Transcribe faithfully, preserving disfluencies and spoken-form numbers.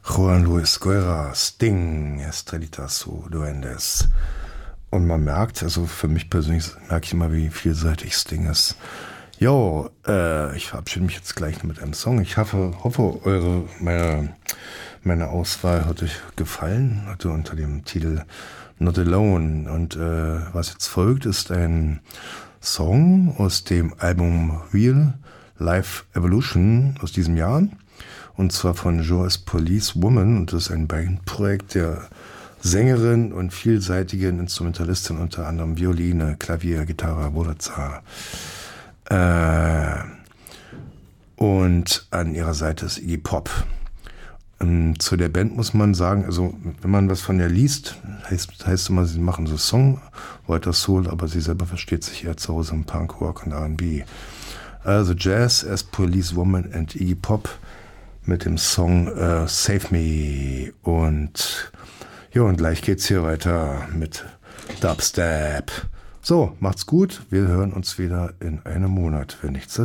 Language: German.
Juan Luis Guerra, Sting, Estrellitas so Duendes. Und man merkt, also für mich persönlich merke ich immer, wie vielseitig Sting ist. Jo, äh, ich verabschiede mich jetzt gleich mit einem Song. Ich hoffe, hoffe eure, meine, meine Auswahl hat euch gefallen, hatte unter dem Titel Not Alone. Und äh, was jetzt folgt, ist ein Song aus dem Album Real Life Evolution aus diesem Jahr. Und zwar von Joyce Police Woman. Und das ist ein Bandprojekt der Sängerin und vielseitigen Instrumentalistin, unter anderem Violine, Klavier, Gitarre, Wurlitzer. Äh, und an ihrer Seite ist Iggy Pop. Ähm, zu der Band muss man sagen, also wenn man was von der liest, heißt, heißt immer, sie machen so Songwriter Soul, aber sie selber versteht sich eher zu Hause im Punk, Rock und R and B. Also Jazz as Police Woman and Iggy Pop mit dem Song äh, Save Me. Und ja, und gleich geht's hier weiter mit Dubstep. So, macht's gut. Wir hören uns wieder in einem Monat, wenn nichts